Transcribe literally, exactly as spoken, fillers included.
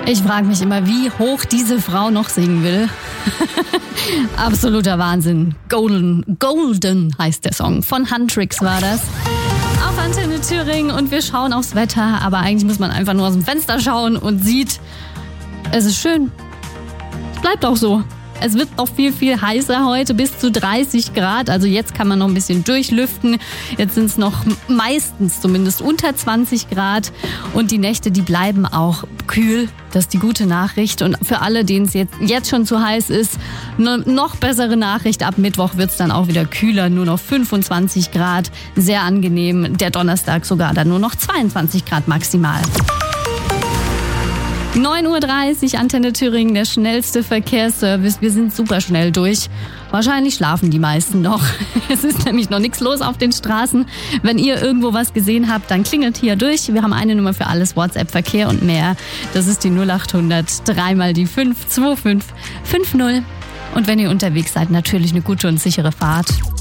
Ich frage mich immer, wie hoch diese Frau noch singen will. Absoluter Wahnsinn. Golden, Golden heißt der Song. Von Huntrix war das. Auf Antenne Thüringen und wir schauen aufs Wetter. Aber eigentlich muss man einfach nur aus dem Fenster schauen und sieht, es ist schön. Es bleibt auch so. Es wird noch viel, viel heißer heute, bis zu dreißig Grad. Also jetzt kann man noch ein bisschen durchlüften. Jetzt sind es noch meistens zumindest unter zwanzig Grad. Und die Nächte, die bleiben auch kühl. Das ist die gute Nachricht. Und für alle, denen es jetzt, jetzt schon zu heiß ist, eine noch bessere Nachricht. Ab Mittwoch wird es dann auch wieder kühler. Nur noch fünfundzwanzig Grad. Sehr angenehm. Der Donnerstag sogar dann nur noch zweiundzwanzig Grad maximal. neun Uhr dreißig, Antenne Thüringen, der schnellste Verkehrsservice. Wir sind super schnell durch. Wahrscheinlich schlafen die meisten noch. Es ist nämlich noch nichts los auf den Straßen. Wenn ihr irgendwo was gesehen habt, dann klingelt hier durch. Wir haben eine Nummer für alles, WhatsApp, Verkehr und mehr. Das ist die null acht hundert, dreimal die fünf zwei fünf fünf null. Und wenn ihr unterwegs seid, natürlich eine gute und sichere Fahrt.